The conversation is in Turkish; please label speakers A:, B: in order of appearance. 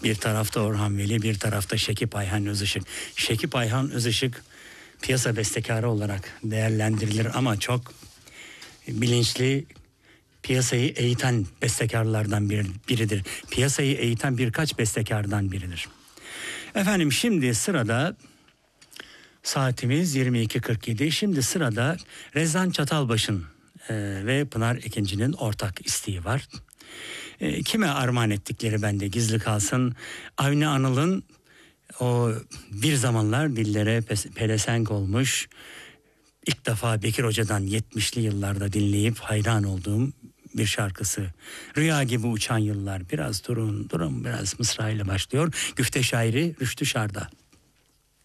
A: Bir tarafta Orhan Veli, bir tarafta Şekip Ayhan Özışık. Şekip Ayhan Özışık piyasa bestekarı olarak değerlendirilir ama çok bilinçli, piyasayı eğiten bestekarlardan biridir. Piyasayı eğiten birkaç bestekardan biridir. Efendim şimdi sırada saatimiz 22.47. Şimdi sırada Rezan Çatalbaş'ın ve Pınar Ekinci'nin ortak isteği var. Kime armağan ettikleri bende gizli kalsın. Avni Anıl'ın o bir zamanlar dillere pelesenk olmuş, ilk defa Bekir Hoca'dan 70'li yıllarda dinleyip hayran olduğum bir şarkısı. Rüya gibi uçan yıllar. Biraz durun biraz mısra ile başlıyor. Güfte şairi Rüştü Şarda.